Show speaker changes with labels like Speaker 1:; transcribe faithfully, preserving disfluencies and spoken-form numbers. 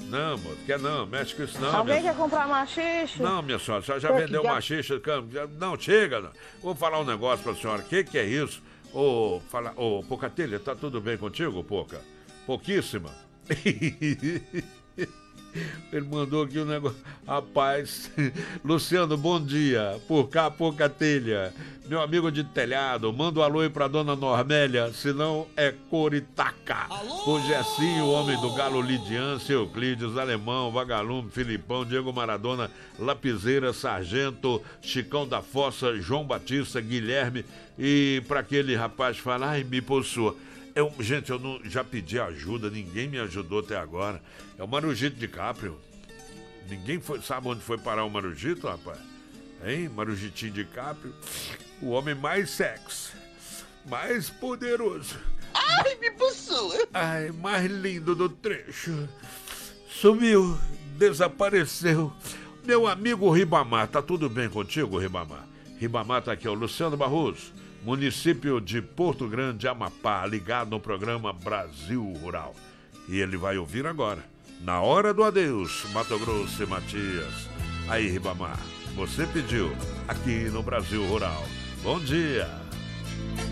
Speaker 1: Não, moço, quer não, mexe com isso não.
Speaker 2: Alguém
Speaker 1: minha...
Speaker 2: quer comprar machixe?
Speaker 1: Não, minha senhora, a senhora já
Speaker 2: Tô
Speaker 1: vendeu
Speaker 2: aqui, já-
Speaker 1: machixe, já- não, chega. Não. Vou falar um negócio pra senhora, o que que é isso? Ô, fala, ô, Pocatelha, tá tudo bem contigo, Poca? Pouquíssima. Ele mandou aqui um negócio. Rapaz, Luciano, bom dia. Por cá, pouca telha. Meu amigo de telhado, manda um alô aí pra dona Normélia, senão é Coritaca. O Gessinho, o homem do Galo Lidian, Euclides, Alemão, Vagalume, Filipão, Diego Maradona, Lapiseira, Sargento, Chicão da Fossa, João Batista, Guilherme. E pra aquele rapaz falar, ai, me possua. Eu, gente, eu não, já pedi ajuda, ninguém me ajudou até agora. É o Marujito DiCaprio. Ninguém foi, sabe onde foi parar o Marujito, rapaz? Hein? Marujitinho DiCaprio. O homem mais sexy, mais poderoso.
Speaker 3: Ai, me possua.
Speaker 1: Ai, mais lindo do trecho. Sumiu, desapareceu. Meu amigo Ribamar, tá tudo bem contigo, Ribamar? Ribamar tá aqui, é o Luciano Barroso, município de Porto Grande, Amapá, ligado no programa Brasil Rural. E ele vai ouvir agora, na hora do adeus, Mato Grosso e Matias. Aí, Ribamar, você pediu aqui no Brasil Rural. Bom dia.